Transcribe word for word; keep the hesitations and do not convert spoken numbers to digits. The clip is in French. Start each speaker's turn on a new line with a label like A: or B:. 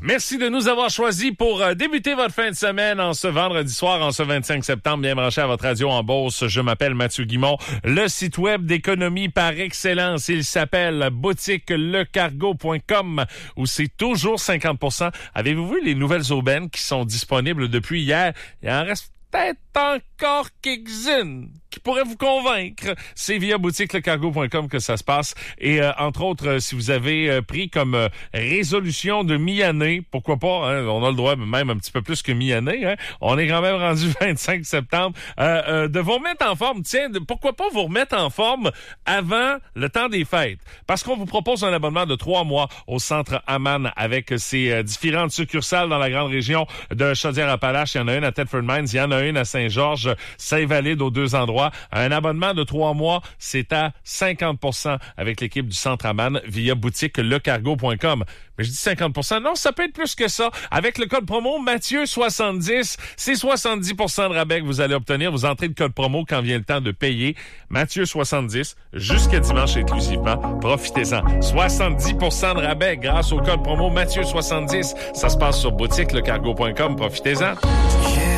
A: Merci de nous avoir choisis pour euh, débuter votre fin de semaine en ce vendredi soir, en ce vingt-cinq septembre. Bien branché à votre radio en Beauce. Je m'appelle Mathieu Guimont. Le site web d'économie par excellence, il s'appelle boutique le cargo point com où c'est toujours cinquante pour cent. Avez-vous vu les nouvelles aubaines qui sont disponibles depuis hier? Il en reste peut-être encore quelques-unes qui pourraient vous convaincre. C'est via boutique le cargo point com que ça se passe. Et euh, entre autres, euh, si vous avez euh, pris comme euh, résolution de mi-année, pourquoi pas, hein, on a le droit même un petit peu plus que mi-année, hein, on est quand même rendu vingt-cinq septembre, euh, euh, de vous remettre en forme. Tiens, de, pourquoi pas vous remettre en forme avant le temps des fêtes? Parce qu'on vous propose un abonnement de trois mois au Centre Aman avec ses euh, différentes succursales dans la grande région de Chaudière-Appalaches. Il y en a une à Thetford Mines, il y en a une à Saint-Georges, Saint-Valide aux deux endroits. Un abonnement de trois mois, c'est à cinquante pour cent avec l'équipe du Centre Aman via boutique le cargo point com. Mais je dis cinquante pour cent, non, ça peut être plus que ça. Avec le code promo Mathieu soixante-dix, c'est soixante-dix pour cent de rabais que vous allez obtenir. Vous entrez le code promo quand vient le temps de payer. Mathieu soixante-dix, jusqu'à dimanche exclusivement. Profitez-en. soixante-dix pour cent de rabais grâce au code promo Mathieu soixante-dix. Ça se passe sur boutique le cargo point com. Profitez-en. Yeah.